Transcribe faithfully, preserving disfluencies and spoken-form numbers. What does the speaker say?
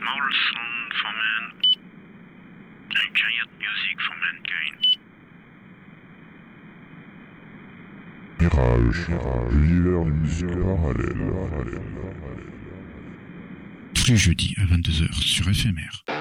small sound for man, and giant music for mankind. Mirage, l'univers du musique parallèle. Tous les jeudis à vingt-deux heures sur F M R.